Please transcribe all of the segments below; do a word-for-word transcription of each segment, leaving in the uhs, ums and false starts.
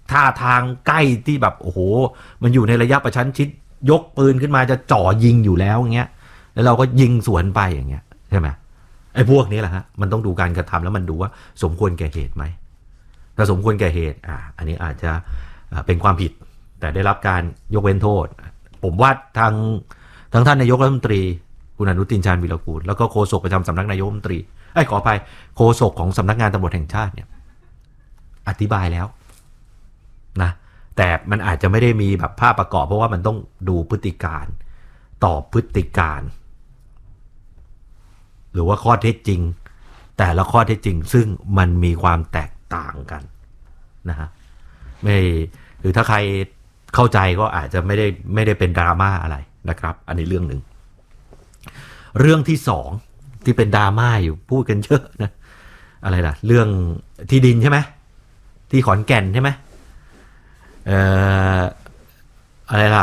ท่าทางใกล้ที่แบบโอ้โหมันอยู่ในระยะประชันชิดยกปืนขึ้นมาจะจ่อยิงอยู่แล้วอย่างเงี้ยแล้วเราก็ยิงสวนไปอย่างเงี้ยใช่ไหมไอ้พวกนี้แหละฮะมันต้องดูการกระทำแล้วมันดูว่าสมควรแก่เหตุไหมถ้าสมควรแก่เหตุอ่าอันนี้อาจจะเป็นความผิดแต่ได้รับการยกเว้นโทษผมว่าทางทางท่านนายกรัฐมนตรีคุณอนุทินชาญวีรกูลแล้วก็โฆษกประจำสำนักนายกรัฐมนตรีไอ้ขออภัยโฆษกของสำนักงานตำรวจแห่งชาติเนี่ยอธิบายแล้วนะแต่มันอาจจะไม่ได้มีแบบภาพประกอบเพราะว่ามันต้องดูพฤติการตอบพฤติการหรือว่าข้อเท็จจริงแต่ละข้อเท็จจริงซึ่งมันมีความแตกต่างกันนะฮะไม่หรือถ้าใครเข้าใจก็อาจจะไม่ได้ไม่ได้เป็นดราม่าอะไรนะครับอันนี้เรื่องหนึ่งเรื่องที่สองที่เป็นดราม่าอยู่พูดกันเยอะนะอะไรล่ะเรื่องที่ดินใช่ไหมที่ขอนแก่นใช่ไหมเอ่ออะไรล่ะ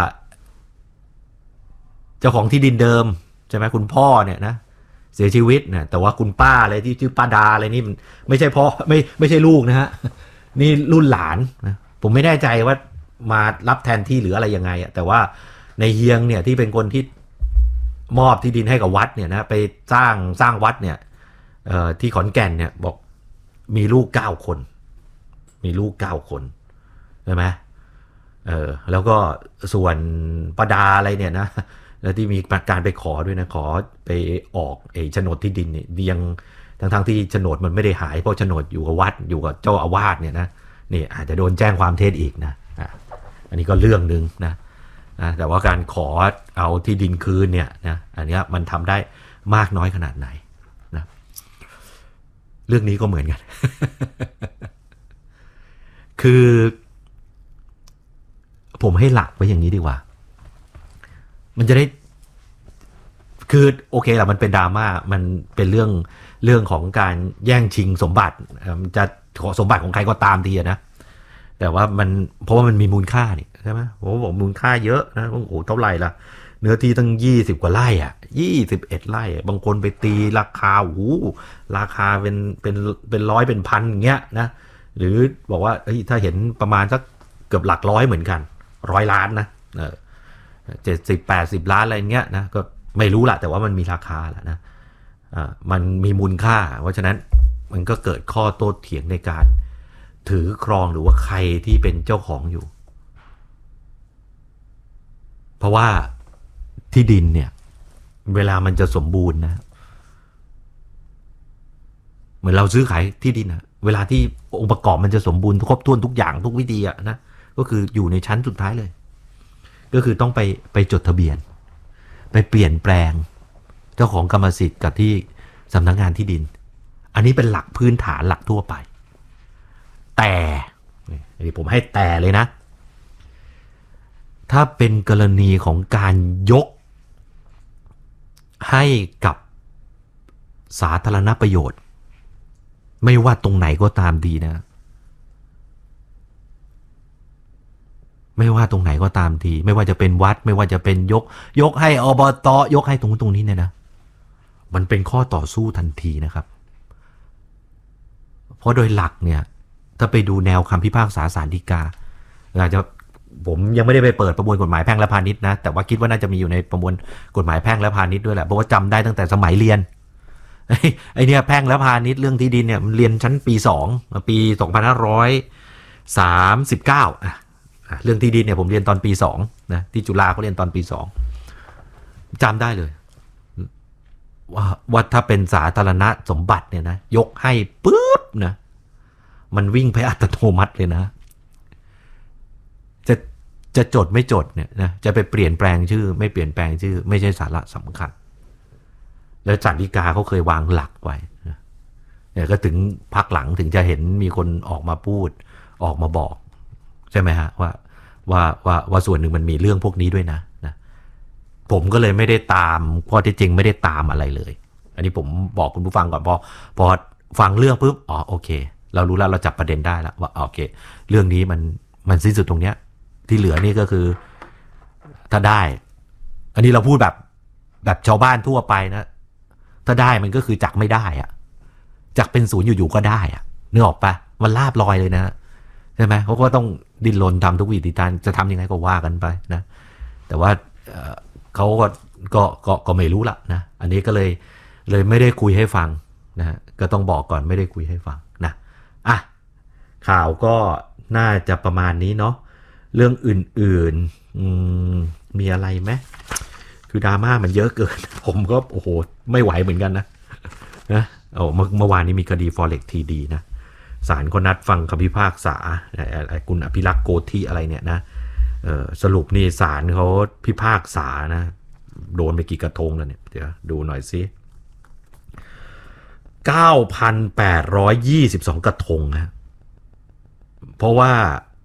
เจ้าของที่ดินเดิมใช่ไหมคุณพ่อเนี่ยนะเสียชีวิตเนี่ยแต่ว่าคุณป้าอะไรที่ชื่อป้าดาอะไรนี่มันไม่ใช่พ่อไม่ไม่ใช่ลูกนะฮะนี่รุ่นหลานนะผมไม่แน่ใจว่ามารับแทนที่หรืออะไรยังไงอะแต่ว่าในเฮียงเนี่ยที่เป็นคนที่มอบที่ดินให้กับวัดเนี่ยนะไปสร้างสร้างวัดเนี่ยเอ่อที่ขอนแก่นเนี่ยบอกมีลูกเก้าคนมีลูกเก้าคนใช่ไหมเออแล้วก็ส่วนป้าดาอะไรเนี่ยนะแล้วที่มีการไปขอด้วยนะขอไปออกไอ้โฉนดที่ดินเนี่ยยังทั้งทั้งที่โฉนดมันไม่ได้หายเพราะโฉนดอยู่กับวัดอยู่กับเจ้าอาวาสเนี่ยนะนี่อาจจะโดนแจ้งความเท็จอีกนะอันนี้ก็เรื่องนึงนะนะแต่ว่าการขอเอาที่ดินคืนเนี่ยนะอันนี้มันทำได้มากน้อยขนาดไหนนะเรื่องนี้ก็เหมือนกัน คือผมให้หลักไว้อย่างนี้ดีกว่ามันจะได้คือโอเคแหละมันเป็นดราม่ามันเป็นเรื่องเรื่องของการแย่งชิงสมบัติจะขอสมบัติของใครก็ตามทีนะแต่ว่ามันเพราะว่ามันมีมูลค่านี่ใช่ไหมผมบอกมูลค่าเยอะนะโอ้โหเท่าไหร่ล่ะเนื้อที่ตั้งยี่สิบกว่าไร่อ่ะยี่สิบเอ็ดไร่บางคนไปตีราคาโอ้โหราคาเป็นเป็นเป็นร้อยเป็นพันอย่างเงี้ยนะหรือบอกว่าเฮ้ยถ้าเห็นประมาณสักเกือบหลักร้อยเหมือนกันร้อยล้านนะเออเจ็ดสิบแปดสิบล้านอะไรเงี้ยนะก็ไม่รู้แหละแต่ว่ามันมีราคาแหละนะอ่ามันมีมูลค่าเพราะฉะนั้นมันก็เกิดข้อโต้เถียงในการถือครองหรือว่าใครที่เป็นเจ้าของอยู่เพราะว่าที่ดินเนี่ยเวลามันจะสมบูรณ์นะเหมือนเราซื้อขายที่ดินนะเวลาที่องค์ประกอบมันจะสมบูรณ์ครบถ้วนทุกอย่างทุกวิธีอะนะก็คืออยู่ในชั้นสุดท้ายเลยก็คือต้องไปไปจดทะเบียนไปเปลี่ยนแปลงเจ้าของกรรมสิทธิ์กับที่สำนักงานที่ดินอันนี้เป็นหลักพื้นฐานหลักทั่วไปแต่นี่ผมให้แต่เลยนะถ้าเป็นกรณีของการยกให้กับสาธารณประโยชน์ไม่ว่าตรงไหนก็ตามดีนะไม่ว่าตรงไหนก็ตามทีไม่ว่าจะเป็นวัดไม่ว่าจะเป็นยกยกให้อบต.ยกให้ตรงตรงนี้เนี่ยนะมันเป็นข้อต่อสู้ทันทีนะครับเพราะโดยหลักเนี่ยถ้าไปดูแนวคำพิพากษาศาลฎีกาอาจจะผมยังไม่ได้ไปเปิดประมวลกฎหมายแพ่งและพาณิชย์นะแต่ว่าคิดว่าน่าจะมีอยู่ในประมวลกฎหมายแพ่งและพาณิชย์ด้วยแหละเพราะว่าจำได้ตั้งแต่สมัยเรียนไอ้เนี่ยแพ่งและพาณิชย์เรื่องที่ดินเนี่ยมันเรียนชั้นปีสองปีสองพันห้าร้อยสามสิบเก้าอ่ะเรื่องที่ดินเนี่ยผมเรียนตอนปีสองนะที่จุฬาเขาเรียนตอนปีสองจำได้เลยว่าว่าถ้าเป็นสาธารณสมบัติเนี่ยนะยกให้ปุ๊บนะมันวิ่งไปอัตโนมัติเลยนะจะจะจดไม่จดเนี่ยนะจะไปเปลี่ยนแปลงชื่อไม่เปลี่ยนแปลงชื่อไม่ใช่สาระสำคัญแล้วศาลฎีกาเขาเคยวางหลักไว้นะเนี่ยก็ถึงพักหลังถึงจะเห็นมีคนออกมาพูดออกมาบอกใช่ไหมฮะว่าว่าว่าว่าส่วนหนึ่งมันมีเรื่องพวกนี้ด้วยนะนะผมก็เลยไม่ได้ตามข้อที่จริงไม่ได้ตามอะไรเลยอันนี้ผมบอกคุณผู้ฟังก่อนพอพอฟังเรื่องปุ๊บอ๋อโอเคเรารู้แล้วเราจับประเด็นได้แล้วว่าโอเคเรื่องนี้มันมันสิ้นสุดตรงเนี้ยที่เหลือนี่ก็คือถ้าได้อันนี้เราพูดแบบแบบชาวบ้านทั่วไปนะถ้าได้มันก็คือจักไม่ได้อะจักเป็นศูนย์อยู่ๆก็ได้อะนึกออกปะมันลาบลอยเลยนะใช่ไหมเขาก็ต้องดิ้นรนทำทุกวิถีทางจะทำยังไงก็ว่ากันไปนะแต่ว่าเขาก็ก็ก็ก็ไม่รู้ละนะอันนี้ก็เลยเลยไม่ได้คุยให้ฟังนะก็ต้องบอกก่อนไม่ได้คุยให้ฟังนะอ่ะข่าวก็น่าจะประมาณนี้เนาะเรื่องอื่นๆมีอะไรไหมคือดราม่ามันเยอะเกินผมก็โอ้โหไม่ไหวเหมือนกันนะนะโอ้เมื่อเมื่อวานนี้มีคดี Forex ที ดี นะศาลก็นัดฟังคำพิพากษาคุณอภิรักษ์โกธิอะไรเนี่ยนะสรุปนี่ศาลเขาพิพากษานะโดนไปกี่กระทงแล้วเนี่ยเดี๋ยวดูหน่อยสิ เก้าพันแปดร้อยยี่สิบสอง กระทงนะเพราะว่า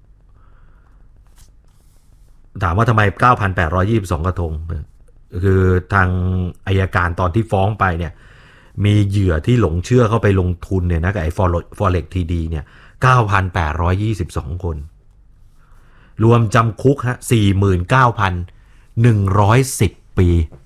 ถามว่าทำไม เก้าพันแปดร้อยยี่สิบสอง กระทงคือทางอัยการตอนที่ฟ้องไปเนี่ยมีเหยื่อที่หลงเชื่อเข้าไปลงทุนเนี่ยนะกับไอ้ Forex ที ดี เนี่ย เก้าพันแปดร้อยยี่สิบสอง คนรวมจำคุกฮะ สี่หมื่นเก้าพันหนึ่งร้อยสิบ ปี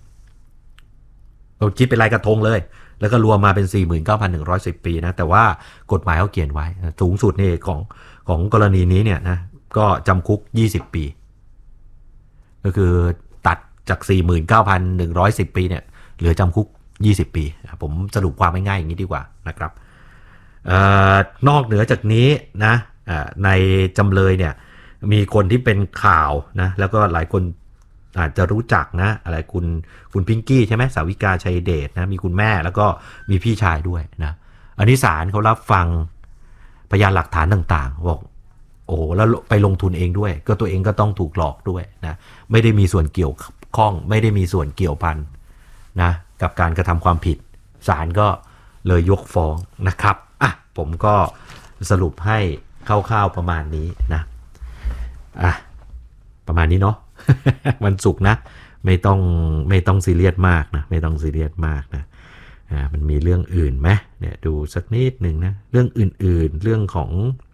เราคิดเป็นรายกระทงเลยแล้วก็รวมมาเป็น สี่หมื่นเก้าพันหนึ่งร้อยสิบ ปีนะแต่ว่ากฎหมายเขาเขียนไว้สูงสุดนี่ของของกรณีนี้เนี่ยนะก็จำคุกยี่สิบปีก็คือตัดจาก สี่หมื่นเก้าพันหนึ่งร้อยสิบ ปีเนี่ยเหลือจำคุกยี่สิบปีผมสรุปความง่ายๆอย่างนี้ดีกว่านะครับเอ่อนอกเหนือจากนี้นะในจำเลยเนี่ยมีคนที่เป็นข่าวนะแล้วก็หลายคนอาจจะรู้จักนะอะไรคุณคุณพิงกี้ใช่ไหมสาวิกาชัยเดชนะมีคุณแม่แล้วก็มีพี่ชายด้วยนะอันนี้ศาลเขารับฟังพยานหลักฐานต่างๆบอกโอ้โหแล้วไปลงทุนเองด้วยก็ตัวเองก็ต้องถูกหลอกด้วยนะไม่ได้มีส่วนเกี่ยวข้องไม่ได้มีส่วนเกี่ยวพันนะกับการกระทำความผิดศาลก็เลยยกฟ้องนะครับอ่ะผมก็สรุปให้คร่าวๆประมาณนี้นะอ่ะประมาณนี้เนาะ วันศุกร์นะไม่ต้องไม่ต้องซีเรียสมากนะไม่ต้องซีเรียสมากนะอ่ามันมีเรื่องอื่นไหมเนี่ยดูสักนิดหนึ่งนะเรื่องอื่นๆเรื่องของ